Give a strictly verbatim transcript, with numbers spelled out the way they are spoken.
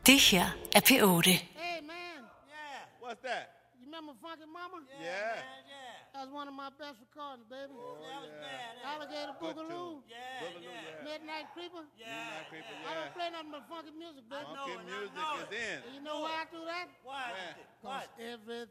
Det her er P otte. Hey, man. Yeah. What's that? You remember Funky Mama? Yeah. Yeah. Man, yeah. That was one of my best recordings, baby. Oh, that was yeah. bad. Eh? Alligator Boogaloo. Yeah, Boogaloo, yeah. yeah. Midnight Creeper. Yeah. Midnight Creeper, yeah. I don't play nothing but funky music, baby. Funky music is in. And you know why I do that? Why? Because everything